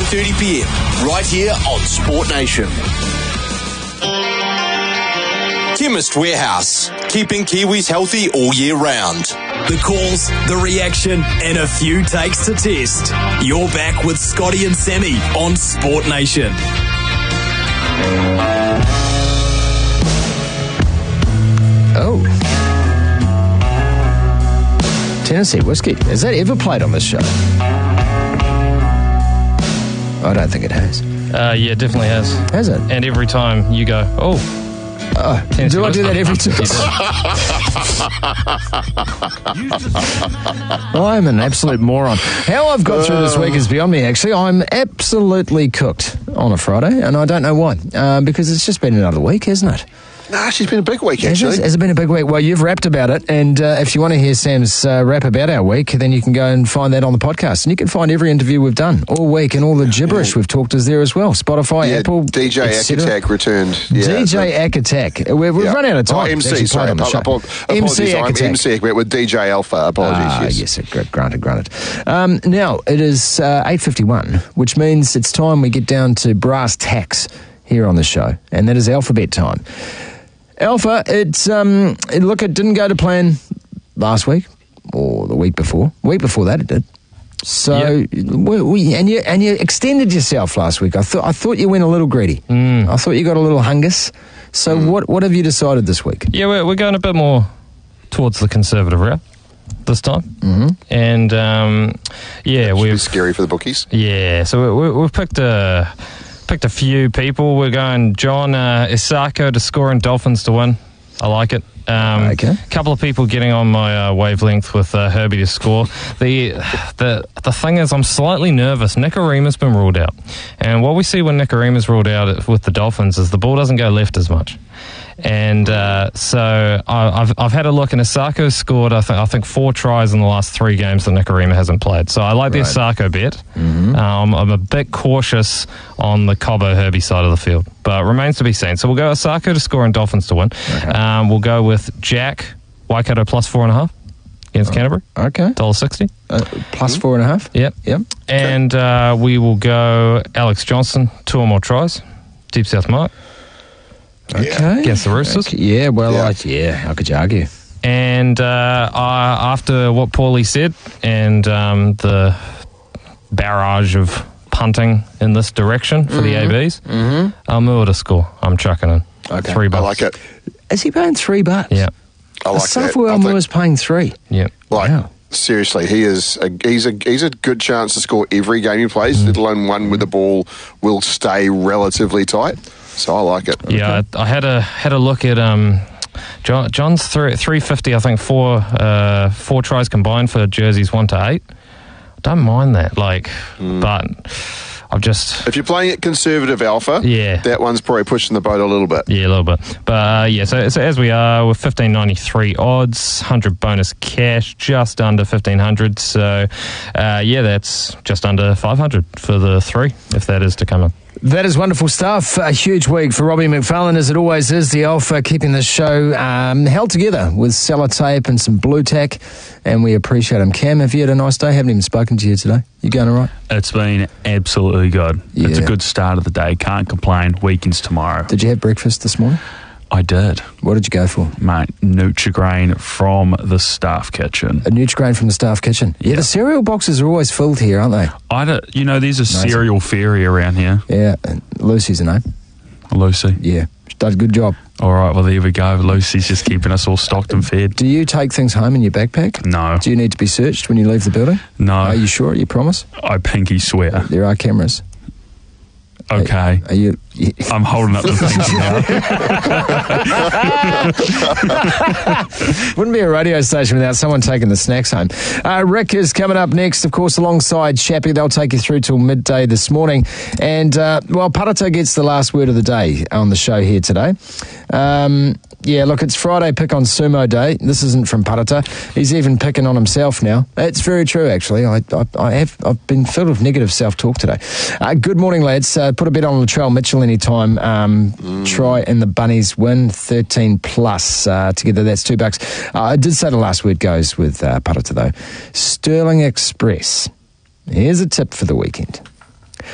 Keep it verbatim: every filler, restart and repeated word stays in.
thirty p m, right here on Sport Nation. Chemist Warehouse, keeping Kiwis healthy all year round. The calls, the reaction, and a few takes to test. You're back with Scotty and Sammy on Sport Nation. Oh. Tennessee whiskey. Has that ever played on this show? I don't think it has. Uh, yeah, it definitely has. Has it? And every time you go, oh. Oh, do I do that every time? I'm an absolute moron. How I've got through this week is beyond me, actually. I'm absolutely cooked on a Friday, and I don't know why. Uh, because it's just been another week, hasn't it? Nah, she's been a big week, Has actually. it, has it been a big week? Well, you've rapped about it, and uh, if you want to hear Sam's uh, rap about our week, then you can go and find that on the podcast. And you can find every interview we've done all week, and all the gibberish yeah. we've talked is there as well. Spotify, yeah, Apple, D J Ack Attack returned. Yeah, D J Ack Attack. We've, we've yeah. run out of time. Oh, M C, sorry. Ap- ap- MC Ack Attack. M C with D J Alpha. Apologies, ah, yes. yes. Granted, granted. Um, now, it is uh, eight fifty-one, which means it's time we get down to brass tacks here on the show, and that is alphabet time. Alpha, it's um, it, look, it didn't go to plan last week or the week before. Week before that, it did. So, yep. we, we, and you and you extended yourself last week. I thought I thought you went a little greedy. Mm. I thought you got a little hungus. So, mm. what what have you decided this week? Yeah, we're we're going a bit more towards the conservative route this time, mm-hmm. and um, yeah, we've scary for the bookies. Yeah, so we, we, we've picked a. Picked a few people. We're going John uh, Isako to score and Dolphins to win. I like it. Um, okay. A couple of people getting on my uh, wavelength with uh, Herbie to score. The the the thing is, I'm slightly nervous. Nikorima's been ruled out, and what we see when Nikorima's ruled out with the Dolphins is the ball doesn't go left as much. And uh, so I, I've I've had a look, and Isako's scored I think I think four tries in the last three games that Nikorima hasn't played. So I like right. the Isako bet. Mm-hmm. Um, I'm a bit cautious on the Cobbo Herbie side of the field, but remains to be seen. So we'll go Isako to score and Dolphins to win. Okay. Um, we'll go with Jack Waikato plus four and a half against oh, Canterbury. Okay, one dollar sixty. Uh, plus four and a half. Yep, yep. And uh, we will go Alex Johnson two or more tries. Deep South Mark. Okay. Against the Roosters. Okay. Yeah, well, yeah. I, yeah, how could you argue? And uh, I, after what Paulie said and um, the barrage of punting in this direction for mm-hmm. the A Bs, mm-hmm. I'll move it a score. I'm chucking in. Okay. Three bucks. I like it. Is he paying three bucks? Yeah. I like that. Safuel is paying three. Yeah. Like, wow. Seriously, he is. A, he's a he's a good chance to score every game he plays, mm. let alone one with the ball will stay relatively tight. So I like it. Yeah, okay. I, I had a had a look at um, John, John's three three fifty. I think four uh, four tries combined for jerseys one to eight. Don't mind that, like, mm. but I've just if you're playing at conservative alpha, yeah, that one's probably pushing the boat a little bit. Yeah, a little bit. But uh, yeah, so, so as we are with fifteen ninety three odds, one hundred bonus cash, just under fifteen hundred. So uh, yeah, that's just under five hundred for the three, if that is to come in. That is wonderful stuff. A huge week for Robbie McFarlane, as it always is. The Alpha keeping the show um, held together with sellotape and some blue tack, and we appreciate him. Cam, have you had a nice day? Haven't even spoken to you today. You going all right? It's been absolutely good. Yeah. It's a good start of the day. Can't complain. Weekend's tomorrow. Did you have breakfast this morning? I did. What did you go for? Mate, Nutrigrain from the staff kitchen. A Nutrigrain from the staff kitchen? Yeah, yeah, the cereal boxes are always filled here, aren't they? I don't, you know, there's a nice. cereal fairy around here. Yeah, and Lucy's a name. Lucy? Yeah, she does a good job. All right, well, there we go. Lucy's just keeping us all stocked and fed. Do you take things home in your backpack? No. Do you need to be searched when you leave the building? No. Are you sure? You promise? I pinky swear. There are cameras. Okay. Are, are you? I'm holding up the pinky now. Wouldn't be a radio station without someone taking the snacks home. Uh, Rick is coming up next, of course, alongside Chappie. They'll take you through till midday this morning. And, uh, well, Parata gets the last word of the day on the show here today. Um, yeah, look, it's Friday Pick on Sumo Day. This isn't from Parata. He's even picking on himself now. It's very true, actually. I, I, I have, I've been filled with negative self-talk today. Uh, good morning, lads. Uh, put a bet on Latrell Mitchell anytime. Um, mm. Try and the Bunnies win thirteen plus. Uh, together, that's two bucks. Uh, I did say the last word goes with uh, Parata, though. Sterling Express. Here's a tip for the weekend.